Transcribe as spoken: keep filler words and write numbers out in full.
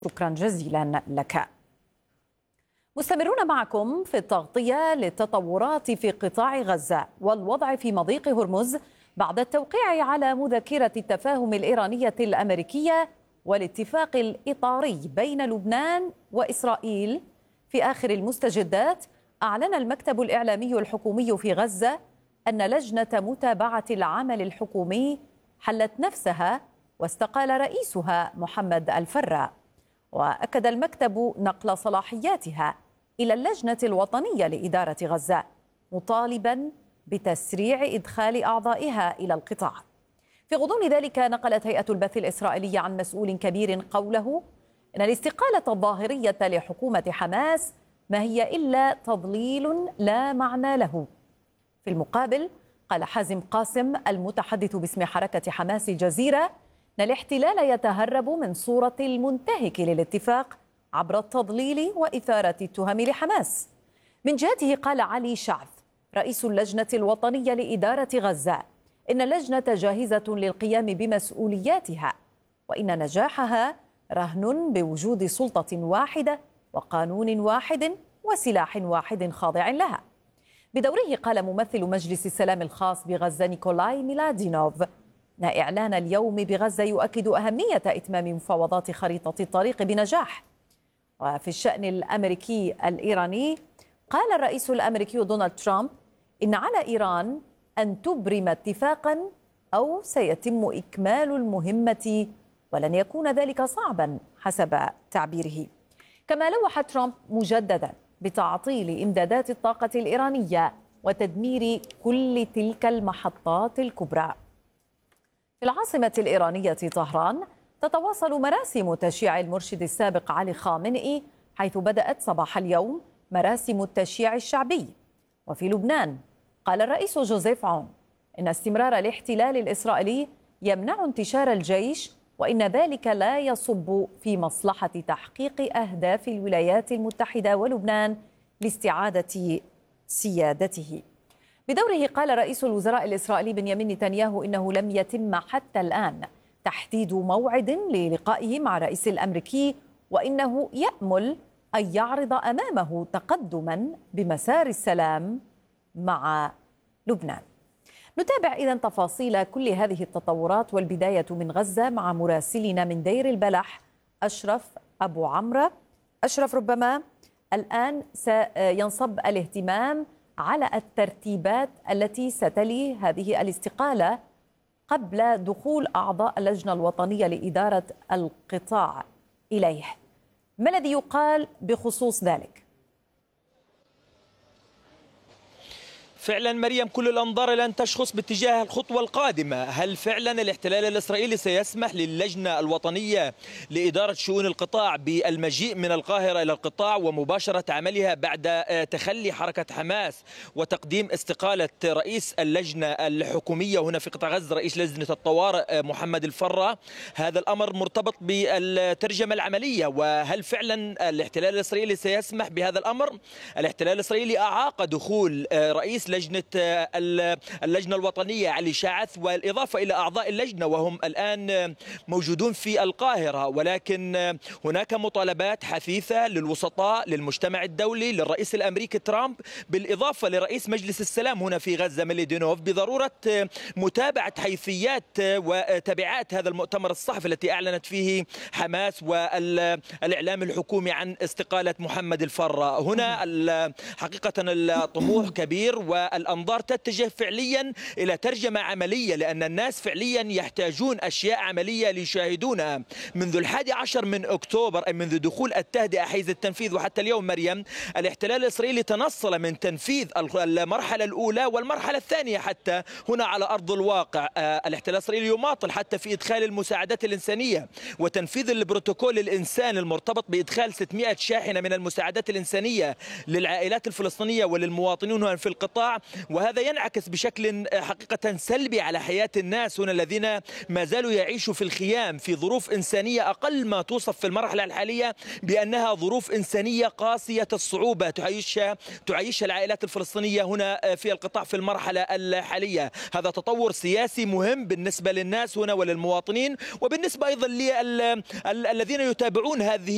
شكرا جزيلا لك. مستمرون معكم في التغطية للتطورات في قطاع غزة والوضع في مضيق هرمز بعد التوقيع على مذكرة التفاهم الإيرانية الأمريكية والاتفاق الإطاري بين لبنان وإسرائيل. في آخر المستجدات، أعلن المكتب الإعلامي الحكومي في غزة أن لجنة متابعة العمل الحكومي حلت نفسها واستقال رئيسها محمد الفرا. وأكد المكتب نقل صلاحياتها إلى اللجنة الوطنية لإدارة غزة، مطالبا بتسريع إدخال أعضائها إلى القطاع. في غضون ذلك، نقلت هيئة البث الإسرائيلية عن مسؤول كبير قوله إن الاستقالة الظاهرية لحكومة حماس ما هي إلا تضليل لا معنى له. في المقابل، قال حازم قاسم المتحدث باسم حركة حماس الجزيرة أن الاحتلال يتهرب من صورة المنتهك للاتفاق عبر التضليل وإثارة التهم لحماس. من جهته، قال علي شعث رئيس اللجنة الوطنية لإدارة غزة إن اللجنة جاهزة للقيام بمسؤولياتها، وإن نجاحها رهن بوجود سلطة واحدة وقانون واحد وسلاح واحد خاضع لها. بدوره، قال ممثل مجلس السلام الخاص بغزة نيكولاي ميلادينوف أن إعلان اليوم بغزة يؤكد أهمية إتمام مفاوضات خريطة الطريق بنجاح. وفي الشأن الأمريكي الإيراني، قال الرئيس الأمريكي دونالد ترامب إن على إيران أن تبرم اتفاقا أو سيتم إكمال المهمة ولن يكون ذلك صعبا حسب تعبيره. كما لوح ترامب مجددا بتعطيل إمدادات الطاقة الإيرانية وتدمير كل تلك المحطات الكبرى. في العاصمة الإيرانية طهران، تتواصل مراسم تشييع المرشد السابق علي خامنئي، حيث بدأت صباح اليوم مراسم التشييع الشعبي. وفي لبنان، قال الرئيس جوزيف عون إن استمرار الاحتلال الإسرائيلي يمنع انتشار الجيش، وإن ذلك لا يصب في مصلحة تحقيق أهداف الولايات المتحدة ولبنان لاستعادة سيادته. بدوره، قال رئيس الوزراء الإسرائيلي بنيامين نتنياهو إنه لم يتم حتى الآن تحديد موعد للقائه مع الرئيس الأمريكي، وإنه يأمل أن يعرض أمامه تقدما بمسار السلام مع لبنان. نتابع إذن تفاصيل كل هذه التطورات، والبداية من غزة مع مراسلنا من دير البلح أشرف أبو عمرو. أشرف، ربما الآن سينصب الاهتمام على الترتيبات التي ستلي هذه الاستقالة قبل دخول أعضاء اللجنة الوطنية لإدارة القطاع إليه. ما الذي يقال بخصوص ذلك؟ فعلا مريم، كل الأنظار لن تشخص باتجاه الخطوة القادمة. هل فعلا الاحتلال الإسرائيلي سيسمح للجنة الوطنية لإدارة شؤون القطاع بالمجيء من القاهرة إلى القطاع ومباشرة عملها بعد تخلي حركة حماس وتقديم استقالة رئيس اللجنة الحكومية هنا في قطاع غزة، رئيس لجنة الطوارئ محمد الفرا؟ هذا الأمر مرتبط بالترجمة العملية. وهل فعلا الاحتلال الإسرائيلي سيسمح بهذا الأمر؟ الاحتلال الإسرائيلي أعاق دخول رئيس لجنة اللجنة الوطنية علي شعث والإضافة إلى أعضاء اللجنة وهم الآن موجودون في القاهرة، ولكن هناك مطالبات حثيثة للوسطاء، للمجتمع الدولي، للرئيس الأمريكي ترامب، بالإضافة لرئيس مجلس السلام هنا في غزة ميلادينوف، بضرورة متابعة حيثيات وتبعات هذا المؤتمر الصحفي التي أعلنت فيه حماس والإعلام الحكومي عن استقالة محمد الفرا. هنا حقيقة الطموح كبير والأنظار تتجه فعليا إلى ترجمة عملية، لأن الناس فعليا يحتاجون أشياء عملية ليشاهدونها. منذ الحادي عشر من أكتوبر، أي منذ دخول التهدئة حيز التنفيذ وحتى اليوم مريم، الاحتلال الإسرائيلي تنصل من تنفيذ المرحلة الأولى والمرحلة الثانية حتى هنا على أرض الواقع. الاحتلال الإسرائيلي يماطل حتى في إدخال المساعدات الإنسانية وتنفيذ البروتوكول الإنساني المرتبط بإدخال ستمائة شاحنة من المساعدات الإنسانية للعائلات الفلسطينية وللمواطنين هنا في القطاع. وهذا ينعكس بشكل حقيقة سلبي على حياة الناس هنا الذين ما زالوا يعيشوا في الخيام في ظروف إنسانية أقل ما توصف في المرحلة الحالية بأنها ظروف إنسانية قاسية الصعوبة تعيشها تعيشها العائلات الفلسطينية هنا في القطاع في المرحلة الحالية. هذا تطور سياسي مهم بالنسبة للناس هنا وللمواطنين، وبالنسبة أيضا للذين يتابعون هذه